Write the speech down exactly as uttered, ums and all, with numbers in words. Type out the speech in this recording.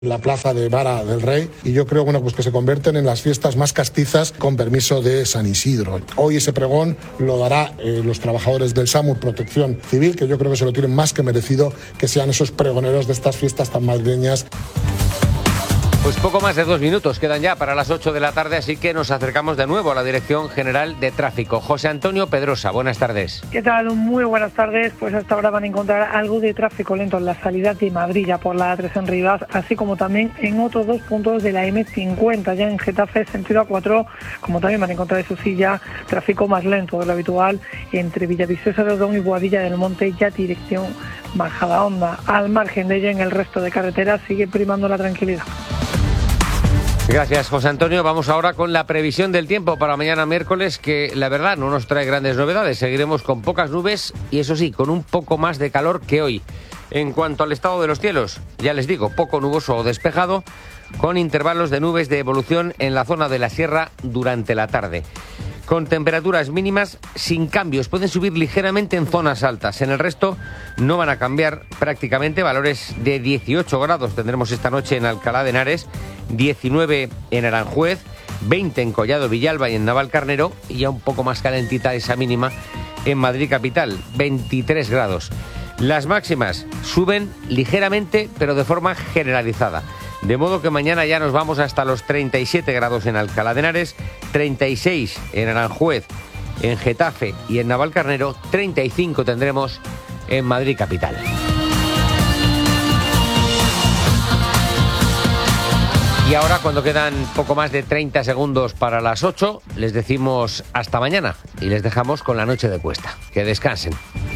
la plaza de Vara del Rey, y yo creo bueno, pues que se convierten en las fiestas más castizas con permiso de San Isidro. Hoy ese pregón lo dará eh, los trabajadores del SAMUR Protección Civil, que yo creo que se lo tienen más que merecido, que sean esos pregoneros de estas fiestas tan madrileñas. Pues poco más de dos minutos quedan ya para las ocho de la tarde, así que nos acercamos de nuevo a la Dirección General de Tráfico. José Antonio Pedrosa, buenas tardes. ¿Qué tal? Muy buenas tardes. Pues hasta ahora van a encontrar algo de tráfico lento en la salida de Madrid, ya por la A tres en Rivas, así como también en otros dos puntos de la eme cincuenta, ya en Getafe, sentido A cuatro, como también van a encontrar, eso sí, ya tráfico más lento de lo habitual entre Villaviciosa de Odón y Boadilla del Monte, ya dirección Majadahonda. Al margen de ella, en el resto de carreteras sigue primando la tranquilidad. Gracias, José Antonio. Vamos ahora con la previsión del tiempo para mañana miércoles, que la verdad no nos trae grandes novedades. Seguiremos con pocas nubes y, eso sí, con un poco más de calor que hoy. En cuanto al estado de los cielos, ya les digo, poco nuboso o despejado, con intervalos de nubes de evolución en la zona de la sierra durante la tarde. Con temperaturas mínimas sin cambios, pueden subir ligeramente en zonas altas. En el resto no van a cambiar prácticamente. Valores de dieciocho grados tendremos esta noche en Alcalá de Henares, diecinueve en Aranjuez, veinte en Collado Villalba y en Navalcarnero, y ya un poco más calentita esa mínima en Madrid capital, veintitrés grados. Las máximas suben ligeramente, pero de forma generalizada. De modo que mañana ya nos vamos hasta los treinta y siete grados en Alcalá de Henares, treinta y seis en Aranjuez, en Getafe y en Navalcarnero, treinta y cinco tendremos en Madrid capital. Y ahora, cuando quedan poco más de treinta segundos para las ocho, les decimos hasta mañana y les dejamos con la noche de Cuesta. Que descansen.